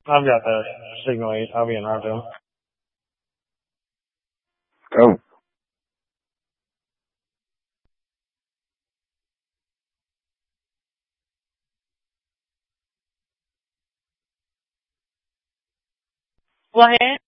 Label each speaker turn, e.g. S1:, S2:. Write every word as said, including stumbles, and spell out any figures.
S1: I've got the signal eight. I'll be in Rockville.
S2: Go.
S3: Go ahead.